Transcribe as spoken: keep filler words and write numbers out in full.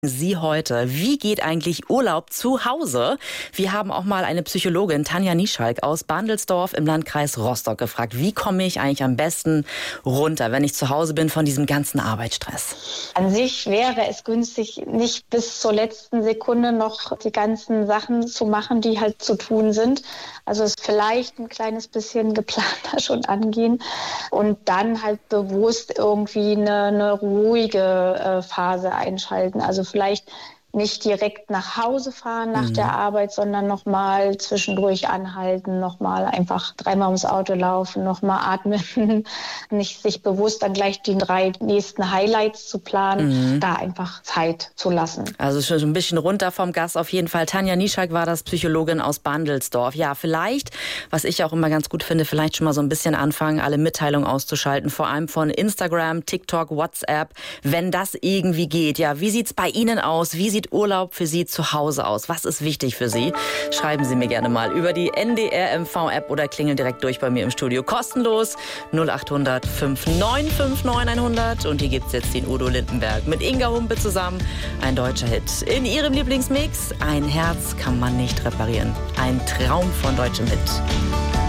Sie heute, wie geht eigentlich Urlaub zu Hause? Wir haben auch mal eine Psychologin, Tanja Nieschalk aus Bandelsdorf im Landkreis Rostock gefragt, wie komme ich eigentlich am besten runter, wenn ich zu Hause bin von diesem ganzen Arbeitsstress? An sich wäre es günstig, nicht bis zur letzten Sekunde noch die ganzen Sachen zu machen, die halt zu tun sind. Also es vielleicht ein kleines bisschen geplanter schon angehen und dann halt bewusst irgendwie eine, eine ruhige äh, Phase einschalten. Also vielleicht nicht direkt nach Hause fahren nach mhm. der Arbeit, sondern nochmal zwischendurch anhalten, nochmal einfach dreimal ums Auto laufen, nochmal atmen, nicht sich bewusst dann gleich die drei nächsten Highlights zu planen, mhm. da einfach Zeit zu lassen. Also schon ein bisschen runter vom Gas auf jeden Fall. Tanja Nieschalk war das, Psychologin aus Bandelsdorf. Ja, vielleicht, was ich auch immer ganz gut finde, vielleicht schon mal so ein bisschen anfangen, alle Mitteilungen auszuschalten, vor allem von Instagram, TikTok, WhatsApp, wenn das irgendwie geht. Ja, wie sieht's bei Ihnen aus? Wie sieht Urlaub für Sie zu Hause aus? Was ist wichtig für Sie? Schreiben Sie mir gerne mal über die N D R M V-App oder klingeln direkt durch bei mir im Studio. Kostenlos null acht hundert fünf neun fünf neun hundert. Und hier gibt's jetzt den Udo Lindenberg mit Inga Humpe zusammen. Ein deutscher Hit. In Ihrem Lieblingsmix, ein Herz kann man nicht reparieren. Ein Traum von deutschem Hit.